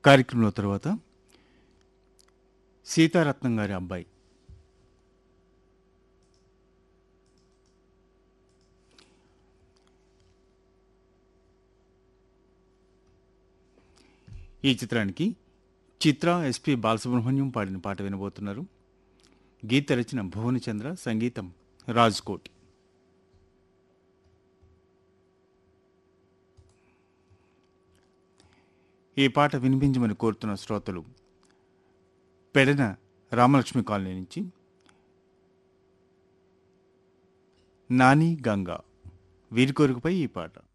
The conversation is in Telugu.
కార్యక్రమంలో తర్వాత సీతారత్నం గారి అబ్బాయి ఈ చిత్రానికి చిత్ర ఎస్పి బాలసుబ్రహ్మణ్యం పాడిన పాట వినబోతున్నారు. గీత రచన భువనచంద్ర, సంగీతం రాజ్కోట్. ఈ పాట వినిపించమని కోరుతున్న శ్రోతలు పెడన రామలక్ష్మి కాలనీ నుంచి నాని, గంగా, వీరి కోరికపై ఈ పాట.